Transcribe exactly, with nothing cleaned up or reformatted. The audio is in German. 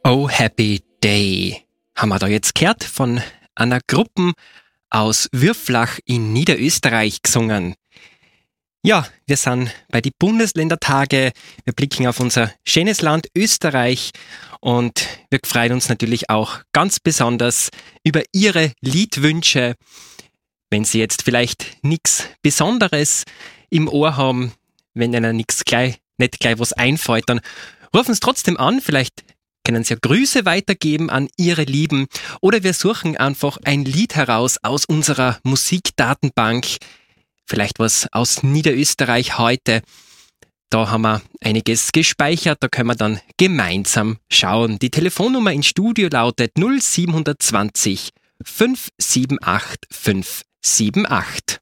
Oh Happy Day haben wir da jetzt gehört von einer Gruppe aus Würflach in Niederösterreich gesungen. Ja, wir sind bei den Bundesländertage, wir blicken auf unser schönes Land Österreich und wir freuen uns natürlich auch ganz besonders über Ihre Liedwünsche. Wenn Sie jetzt vielleicht nichts Besonderes im Ohr haben, wenn Ihnen nichts gleich, nicht gleich was einfällt, dann rufen Sie trotzdem an, vielleicht können Sie ja Grüße weitergeben an Ihre Lieben oder wir suchen einfach ein Lied heraus aus unserer Musikdatenbank. Vielleicht was aus Niederösterreich heute. Da haben wir einiges gespeichert, da können wir dann gemeinsam schauen. Die Telefonnummer ins Studio lautet null sieben zwei null fünf sieben acht fünf sieben acht.